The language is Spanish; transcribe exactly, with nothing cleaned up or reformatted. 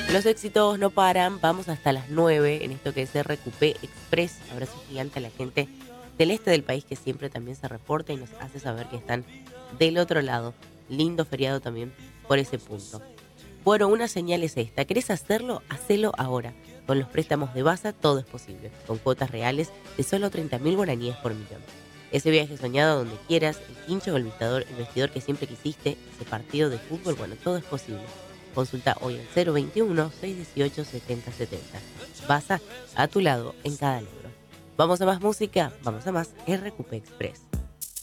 Los éxitos no paran, vamos hasta las nueve en esto que es R Q P Express. Abrazo gigante a la gente del este del país que siempre también se reporta y nos hace saber que están del otro lado. Lindo feriado también por ese punto. Bueno, una señal es esta. ¿Querés hacerlo? Hacelo ahora. Con los préstamos de Baza todo es posible, con cuotas reales de solo treinta mil guaraníes por millón. Ese viaje soñado donde quieras, el quincho o el vestidor, el vestidor que siempre quisiste, ese partido de fútbol, bueno, todo es posible. Consulta hoy al cero veintiuno, seiscientos dieciocho, setenta setenta. Baza a tu lado en cada logro. Vamos a más música, vamos a más R Q P Express.